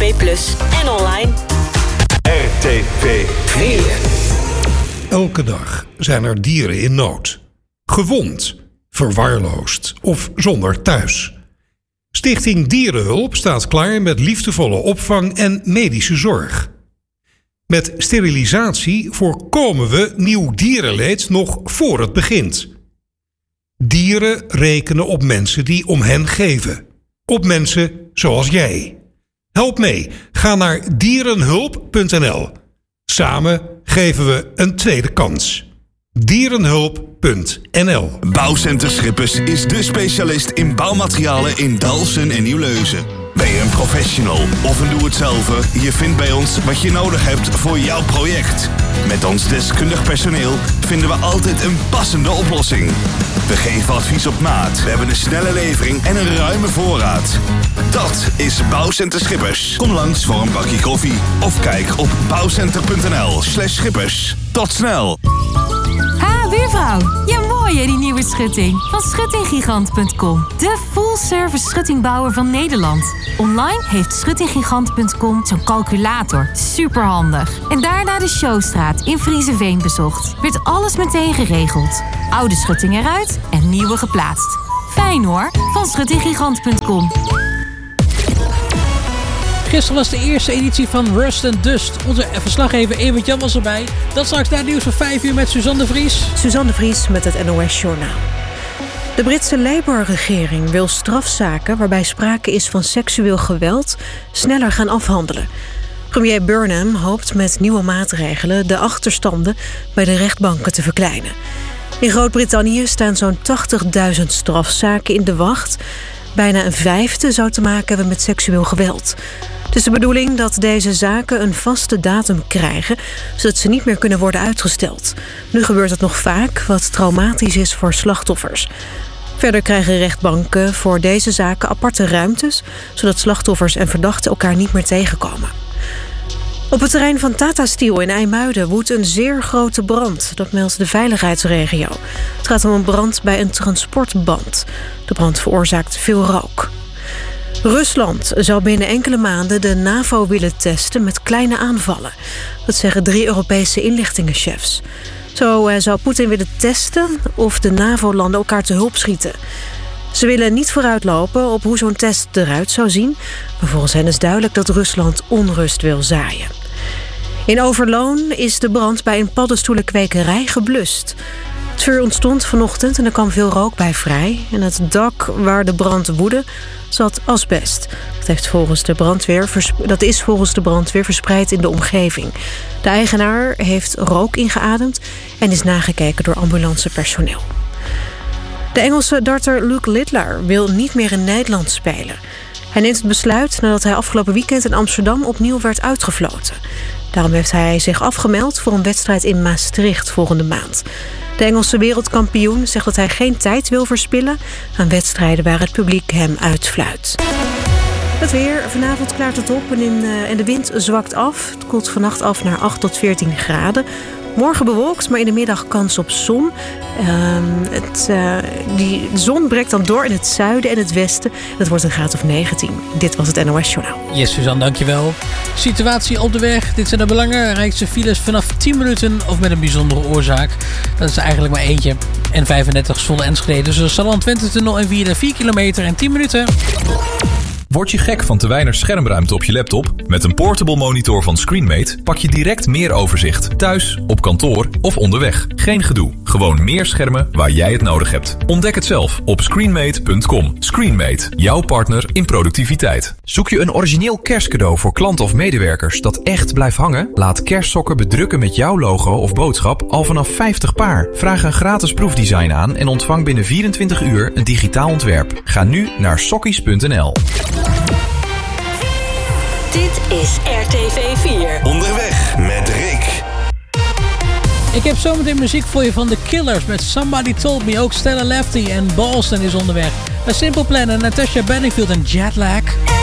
DAB+ en online. RTV 4. Elke dag zijn er dieren in nood. Gewond, verwaarloosd of zonder thuis. Stichting Dierenhulp staat klaar met liefdevolle opvang en medische zorg. Met sterilisatie voorkomen we nieuw dierenleed nog voor het begint. Dieren rekenen op mensen die om hen geven. Op mensen zoals jij. Help mee. Ga naar dierenhulp.nl. Samen geven we een tweede kans. Dierenhulp.nl. Bouwcenter Schippers is de specialist in bouwmaterialen in Dalfsen en Nieuwleusen. Ben je een professional of een doe-het-zelver? Je vindt bij ons wat je nodig hebt voor jouw project. Met ons deskundig personeel vinden we altijd een passende oplossing. We geven advies op maat. We hebben een snelle levering en een ruime voorraad. Dat is Bouwcenter Schippers. Kom langs voor een bakje koffie of kijk op bouwcenter.nl/schippers. Tot snel! Buurvrouw, ja mooi hè, die nieuwe schutting. Van schuttinggigant.com. De full-service schuttingbouwer van Nederland. Online heeft schuttinggigant.com zo'n calculator. Superhandig. En daarna de Showstraat in Friezenveen bezocht. Werd alles meteen geregeld. Oude schutting eruit en nieuwe geplaatst. Fijn hoor, van schuttinggigant.com. Gisteren was de eerste editie van Rust and Dust. Onze verslaggever Evert Jan was erbij. Dat straks na het nieuws van 5 uur met Suzanne de Vries. Suzanne de Vries met het NOS-journaal. De Britse Labour-regering wil strafzaken waarbij sprake is van seksueel geweld sneller gaan afhandelen. Premier Burnham hoopt met nieuwe maatregelen de achterstanden bij de rechtbanken te verkleinen. In Groot-Brittannië staan zo'n 80.000 strafzaken in de wacht. Bijna een vijfde zou te maken hebben met seksueel geweld. Het is de bedoeling dat deze zaken een vaste datum krijgen, zodat ze niet meer kunnen worden uitgesteld. Nu gebeurt het nog vaak, wat traumatisch is voor slachtoffers. Verder krijgen rechtbanken voor deze zaken aparte ruimtes, zodat slachtoffers en verdachten elkaar niet meer tegenkomen. Op het terrein van Tata Steel in IJmuiden woedt een zeer grote brand. Dat meldt de veiligheidsregio. Het gaat om een brand bij een transportband. De brand veroorzaakt veel rook. Rusland zou binnen enkele maanden de NAVO willen testen met kleine aanvallen. Dat zeggen 3 Europese inlichtingenchefs. Zo zou Poetin willen testen of de NAVO-landen elkaar te hulp schieten. Ze willen niet vooruitlopen op hoe zo'n test eruit zou zien, maar volgens hen is duidelijk dat Rusland onrust wil zaaien. In Overloon is de brand bij een paddenstoelenkwekerij geblust. Het vuur ontstond vanochtend en er kwam veel rook bij vrij. En het dak waar de brand woedde zat asbest. Dat is volgens de brandweer verspreid in de omgeving. De eigenaar heeft rook ingeademd en is nagekeken door ambulancepersoneel. De Engelse darter Luke Littler wil niet meer in Nederland spelen. Hij neemt het besluit nadat hij afgelopen weekend in Amsterdam opnieuw werd uitgefloten. Daarom heeft hij zich afgemeld voor een wedstrijd in Maastricht volgende maand. De Engelse wereldkampioen zegt dat hij geen tijd wil verspillen aan wedstrijden waar het publiek hem uitfluit. Het weer. Vanavond klaart het op en de wind zwakt af. Het koelt vannacht af naar 8 tot 14 graden. Morgen bewolkt, maar in de middag kans op zon. Die zon breekt dan door in het zuiden en het westen. Het wordt een graad of 19. Dit was het NOS Journaal. Yes, Suzanne, dankjewel. Situatie op de weg. Dit zijn de belangrijkste files vanaf 10 minuten of met een bijzondere oorzaak. Dat is eigenlijk maar eentje. N35 Zwolle Enschede. Dus de Salland Twente-tunnel en 4 kilometer en 10 minuten. Word je gek van te weinig schermruimte op je laptop? Met een portable monitor van Screenmate pak je direct meer overzicht. Thuis, op kantoor of onderweg. Geen gedoe. Gewoon meer schermen waar jij het nodig hebt. Ontdek het zelf op screenmate.com. Screenmate, jouw partner in productiviteit. Zoek je een origineel kerstcadeau voor klanten of medewerkers dat echt blijft hangen? Laat kerstsokken bedrukken met jouw logo of boodschap al vanaf 50 paar. Vraag een gratis proefdesign aan en ontvang binnen 24 uur een digitaal ontwerp. Ga nu naar sokkies.nl. Dit is RTV 4. Onderweg met Rick. Ik heb zometeen muziek voor je van The Killers met Somebody Told Me. Ook Stella Lefty en Boston is onderweg. Een Simple Plan en Natasha Bedingfield en Jetlag.